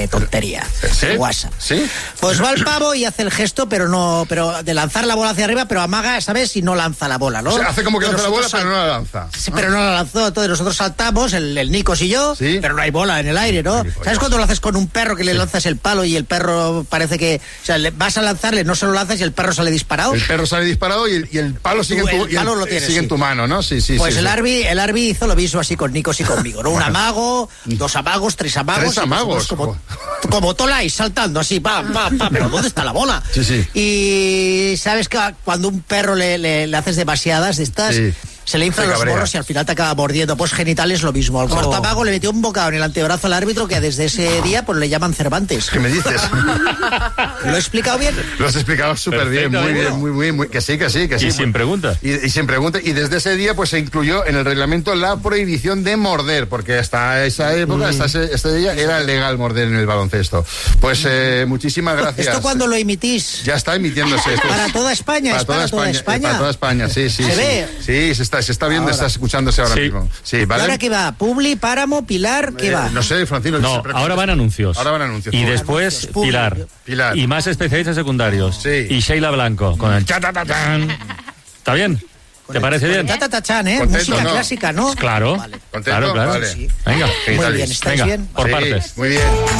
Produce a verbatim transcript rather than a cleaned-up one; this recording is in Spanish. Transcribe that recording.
de tontería. ¿Sí? De WhatsApp. ¿Sí? Pues va el pavo y hace el gesto, pero no, pero de lanzar la bola hacia arriba, pero amaga, ¿sabes? Y no lanza la bola, ¿no? O sea, hace como que lanza la bola, sal... pero no la lanza. Sí, pero no la lanzó. Entonces nosotros saltamos, el, el Nikos y yo, ¿Sí? pero no hay bola en el aire, ¿no? ¿Sabes cuando lo haces con un perro que le sí. lanzas el palo y el perro parece que... O sea, le vas a lanzarle, no se lo lanzas y el perro sale disparado? El perro sale disparado y el, y el palo sigue, Tú, en tu, el palo y el, lo tienes, sigue sí. en tu mano, ¿no? Sí, sí, Pues sí. el sí. Arbi, el Arbi hizo lo mismo así con Nikos y conmigo, ¿no? Un amago, dos amagos, tres amagos. Tres amagos. Como, como Tolais saltando así, pa, pa, pa, pero ¿dónde está la bola? Sí, sí. Y sabes que cuando un perro le, le, le haces demasiadas de estas... Sí. Se le inflan Se los cabrea. morros y al final te acaba mordiendo. Pues genitales lo mismo. Al cuarto Oh. amago le metió un bocado en el antebrazo al árbitro que desde ese día pues le llaman Cervantes. ¿Qué me dices? ¿Lo he explicado bien? Lo has explicado súper bien, muy bien, muy bien, muy, que sí, que sí, que sí. Y sin pregunta. Y, y sin pregunta. Y desde ese día pues se incluyó en el reglamento la prohibición de morder, porque hasta esa época, hasta ese, este día, era legal morder en el baloncesto. Pues eh, muchísimas gracias. ¿Esto cuándo lo emitís? Ya está emitiéndose. Esto Para es- toda España, para es toda para toda España, España. Para toda España, sí, sí. ¿Se sí. ve? Sí, se está, se está viendo, Ahora. está escuchándose ahora Sí. mismo. Sí, ¿Y ¿vale? ahora qué va? ¿Publi, Páramo, Pilar? ¿Qué Eh, va? No sé, Francino. No, se- ahora van anuncios. Ahora van anuncios. Y Muy después Anuncios, público. Pilar. Pilar. Y más especialistas secundarios. Sí. Y Sheila Blanco con el chatatatán. ¿Está bien? ¿Te parece bien? Ta, ta, ta, chan, ¿eh? Contento, Música ¿no? clásica, ¿no? Claro. Vale. ¿Contento? Claro, claro. Vale. Sí. Venga. Muy bien, ¿estáis Venga, bien? por Sí, partes. muy bien.